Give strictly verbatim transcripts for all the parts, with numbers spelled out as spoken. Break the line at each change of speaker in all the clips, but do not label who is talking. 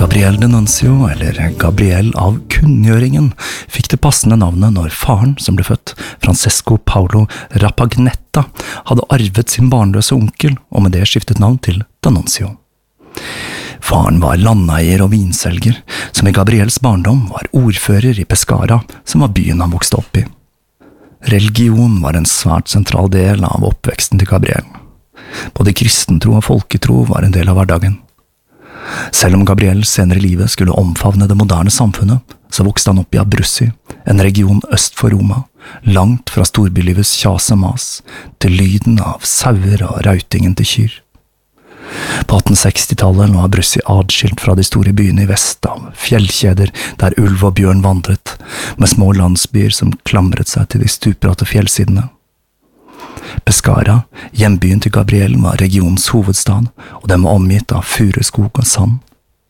Gabriel de Nuncio, eller Gabriel av kunngjøringen, fikk det passende navnet når faren, som ble født, Francesco Paolo Rapagnetta, hadde arvet sin barnløse onkel, og med det skiftet navn til D'Annunzio. Faren var landeier og vinselger, som i Gabriels barndom var ordfører i Pescara, som var byen han vokste opp i. Religion var en svært sentral del av oppveksten til Gabriel. Både kristentro og folketro var en del av hverdagen. Selv om Gabriel senere i livet skulle omfavne det moderne samfunnet, så vokste han opp i Abruzzi, en region øst for Roma, langt fra storbylivets kjas og mas, til lyden av sauer og rautingen til kyr. På attensekstitallet lå Abruzzi adskilt fra de store byene i vest av fjellkjeder der ulv og bjørn vandret, med små landsbyer som klamret seg til de stupbratte fjellsidene. Pescara, hjembyen til Gabriel, var regionens hovedstad, og den var omgitt av furuskog og sand.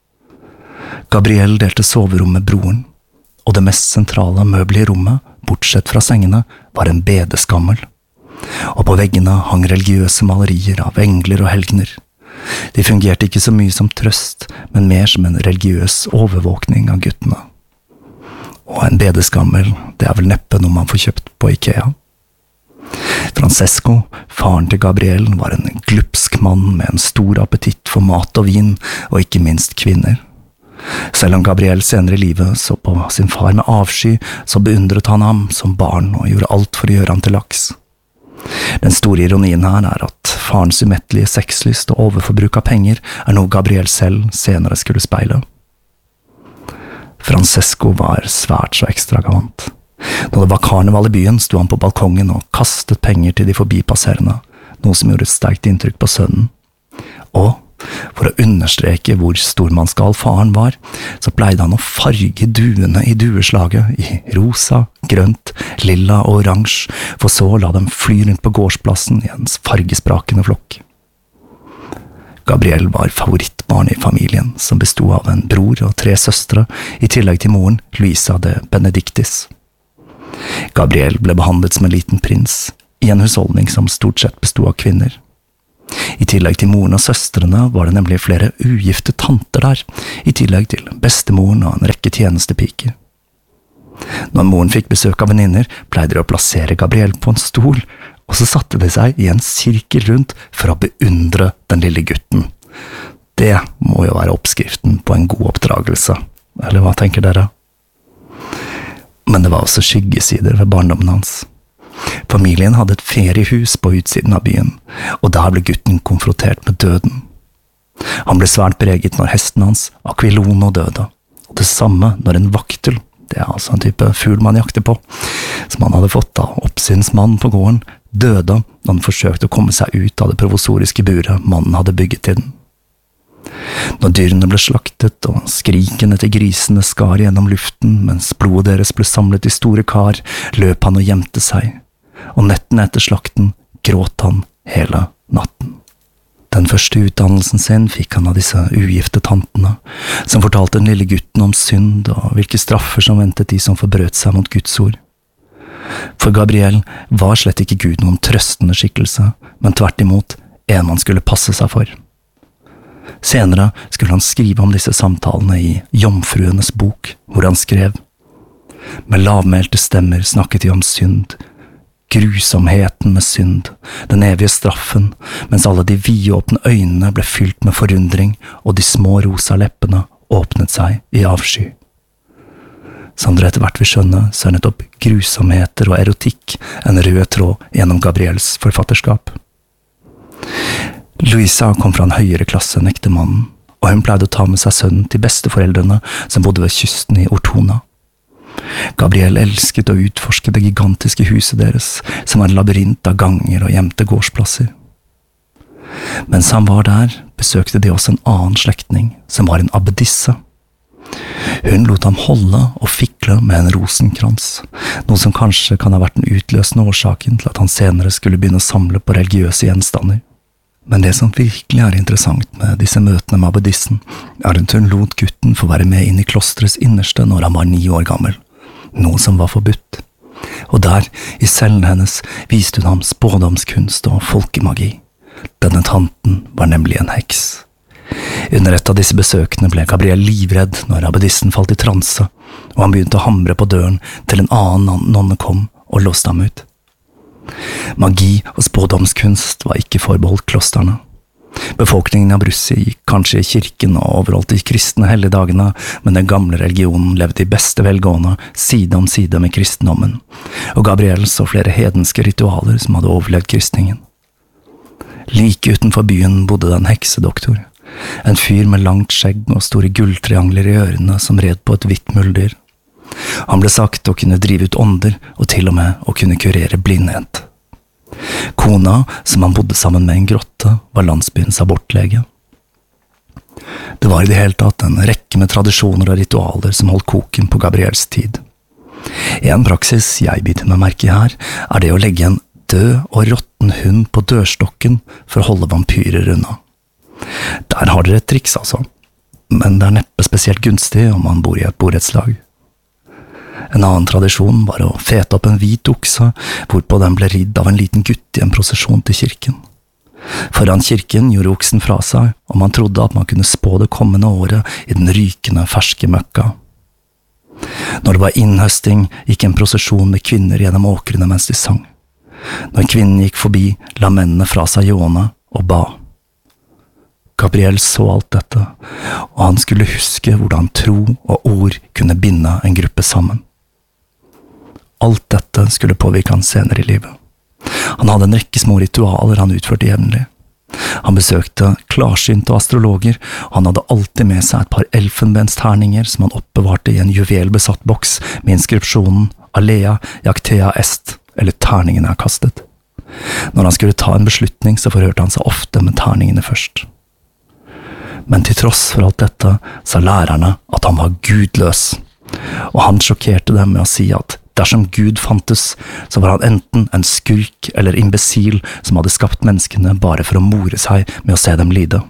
Gabriel delte soverom med broren, og det mest sentrale møbelet i rommet, bortsett fra sengene, var en bedeskammel. Og på veggene hang religiøse malerier av engler og helgener. De fungerte ikke så mye som trøst, men mer som en religiøs overvåkning av guttene. Og en bedeskammel, det er vel neppe noe man får kjøpt på Ikea. Francesco, faren til Gabriel, var en glupsk mann med en stor appetitt for mat og vin, og ikke minst kvinner. Selv om Gabriel senere i livet så på sin far med avsky, så beundret han ham som barn og gjorde alt for å gjøre ham til laks. Den store ironien her er at farens umettelige sexlyst og overforbruk av penger er noe Gabriel selv senere skulle speile. Francesco var svært så ekstravagant. Når det var karneval i byen, sto han på balkongen og kastet penger til de forbipasserende, noe som gjorde et sterkt inntrykk på sønnen. Og, for å understreke hvor stormannsgal faren var, så pleide han å farge duene i dueslaget i rosa, grønt, lilla og oransje, for så å la dem fly rundt på gårdsplassen i en fargesprakende flokk. Gabriel var favorittbarn i familien, som bestod av en bror og tre søstre, i tillegg til moren, Luisa de Benedictis. Gabriel ble behandlet som en liten prins, i en husholdning som stort sett bestod av kvinner. I tillegg til moren og søstrene var det nemlig flere ugifte tanter der, i tillegg til bestemoren og en rekke tjenestepiker. Når moren fikk besøk av venninner, pleide de å plassere Gabriel på en stol, og så satte de seg i en sirkel rundt for å beundre den lille gutten. Det må jo være oppskriften på en god oppdragelse, eller hva tenker dere? Men det var også skyggesider ved barndommen hans. Familien hadde et feriehus på utsiden av byen, og der ble gutten konfrontert med døden. Han ble svært preget når hesten hans, Aquilono, døde, og det samme når en vaktel, det er altså en type fugl man jakter på, som han hadde fått av oppsynsmannen på gården, døde når han forsøkte å komme seg ut av det provosoriske buret mannen hadde bygget til den. Når dyrene ble slaktet og skrikene til grisene skar gjennom luften mens blodet deres ble samlet i store kar, løp han og gjemte seg, og nettene etter slakten gråt han hele natten. Den første utdannelsen sin fikk han av disse ugifte tantene, som fortalte den lille gutten om synd og hvilke straffer som ventet de som forbrøt seg mot Guds ord. For Gabriel var slett ikke Gud noen trøstende skikkelse, men tvert imot en man skulle passe seg for. Senere skulle han skrive om disse samtalene i Jomfruenes bok, hvor han skrev: Med lavmælte stemmer snakket de om synd, grusomheten med synd, den evige straffen, mens alle de vidåpne øynene ble fylt med forundring, og de små rosa leppene åpnet seg i avsky. Som dere etter hvert vil skjønne, så er nettopp grusomheter og erotikk en rød tråd gjennom Gabriels forfatterskap. Luisa kom fra en høyere klasse enn ektemannen, og hun pleide å ta med seg sønnen til besteforeldrene som bodde ved kysten i Ortona. Gabriel elsket å utforske det gigantiske huset deres, som var en labyrint av ganger og gjemte gårdsplasser. Mens han var der, besøkte de også en annen slektning, som var en abbedisse. Hun lot ham holde og fikle med en rosenkrans, noe som kanskje kan ha vært den utløsende årsaken til at han senere skulle begynne å samle på religiøse gjenstander. Men det som virkelig er interessant med disse møtene med abbedissen, er at hun lot gutten få være med inn i klosterets innerste når han var ni år gammel, noe som var forbudt. Og der, i cellen hennes, viste hun ham spådomskunst og folkemagi. Denne tanten var nemlig en heks. Under et av disse besøkene ble Gabriel livredd når abbedissen falt i transe, og han begynte å hamre på døren til en annen nonne kom og låste ham ut. Magi og spådomskunst var ikke forbeholdt klostrene. Befolkningen av Brussi gikk kanskje i kirken og overholdt de kristne helligdagene, men den gamle religionen levde i beste velgående side om side med kristendommen, og Gabriel så flere hedenske ritualer som hadde overlevd kristningen. Like utenfor byen bodde det en heksedoktor, en fyr med langt skjegg og store gulltriangler i ørene som red på et hvitt muldyr. Han ble sagt å kunne drive ut ånder og til og med å kunne kurere blindhet. Kona, som han bodde sammen med i en grotte, var landsbyens abortlege. Det var i det hele tatt en rekke med tradisjoner og ritualer som holdt koken på Gabriels tid. En praksis jeg biter meg merke i her, er det å legge en død og råtten hund på dørstokken for å holde vampyrer unna. Der har dere et triks, altså, men det er neppe spesielt gunstig om man bor i et borettslag. En annen tradisjon var å fete opp en hvit okse, hvorpå den ble ridd av en liten gutt i en prosesjon til kirken. Foran kirken gjorde oksen fra seg, og man trodde at man kunne spå det kommende året i den rykende ferske møkka. Når det var innhøsting, gikk en prosesjon med kvinner gjennom åkrene mens de sang. Når kvinnen gikk forbi, la mennene fra seg ljåene og ba. Gabriel så alt dette, og han skulle huske hvordan tro og ord kunne binde en gruppe sammen. Alt dette skulle påvirke han senere i livet. Han hadde en rekke små ritualer han utførte jevnlig. Han besøkte klarsynte og astrologer, og han hadde alltid med seg et par elfenbensterninger som han oppbevarte i en juvelbesatt boks med inskripsjonen Alea Jactea Est, eller terningen er kastet. Når han skulle ta en beslutning, så forhørte han seg ofte med terningene først. Men til tross for alt dette, sa lærerne at han var gudløs, og han sjokkerte dem med å si at dersom Gud fantes, så var han enten en skurk eller imbesil som hadde skapt menneskene bare for å more seg med å se dem lide.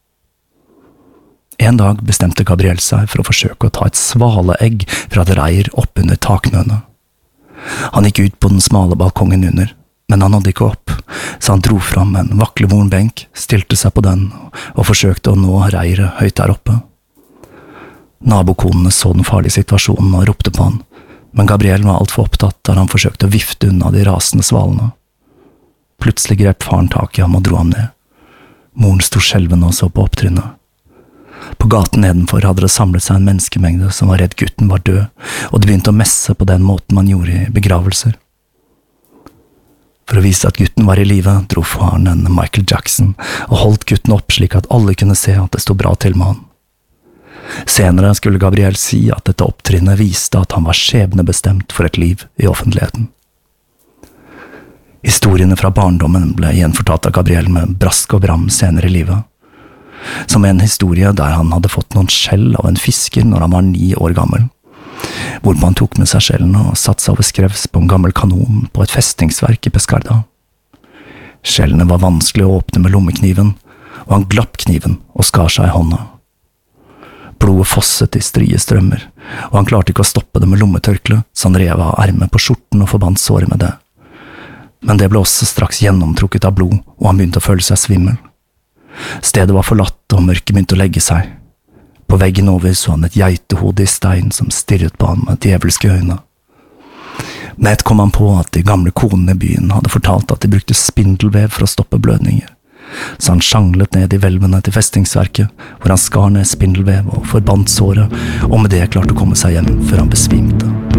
En dag bestemte Gabriel seg for å forsøke å ta et svaleegg fra et reir opp under taknøene. Han gikk ut på den smale balkongen under, men han nådde ikke opp, så han dro fram en vaklevoren benk, stilte seg på den og forsøkte å nå reiret høyt der oppe. Nabokonene så den farlige situasjonen og ropte på han, men Gabriel var alt for opptatt da han forsøkte å vifte unna de rasende svalene. Plutselig grep faren tak i ham og dro ham ned. Moren sto skjelvende og så på opptrinnet. På gaten nedenfor hadde det samlet seg en menneskemengde som var redd gutten var død, og de begynte å messe på den måten man gjorde i begravelser. For å vise at gutten var i live, dro faren en Michael Jackson og holdt gutten opp slik at alle kunne se at det stod bra til med han. Senere skulle Gabriel si at dette opptrinnet viste at han var skjebnebestemt for et liv i offentligheten. Historiene fra barndommen ble gjenfortalt av Gabriel med brask og bram senere i livet, som en historie der han hadde fått noen skjell av en fisker når han var ni år gammel, hvor man tok med seg skjellene og satt seg over skrevs på en gammel kanon på et festningsverk i Pescarda. Skjellene var vanskelig å åpne med lommekniven, og han glapp kniven og skar seg i hånda. Blodet fosset i strie strømmer, og han klarte ikke å stoppe det med lommetørkle, så han rev av ermet på skjorten og forbandt såret med det. Men det ble også straks gjennomtrukket av blod, og han begynte å føle seg svimmel. Stedet var forlatt, og mørket begynte å legge seg. På veggen over så han et geitehode i stein som stirret på han med djevelske øyne. Med ett kom han på at de gamle konene i byen hadde fortalt at de brukte spindelvev for å stoppe blødninger, så han sjanglet ned i hvelvene til festingsverket, hvor han skar ned spindelvev og forbandt såret, og med det klarte å komme seg hjem før han besvimte.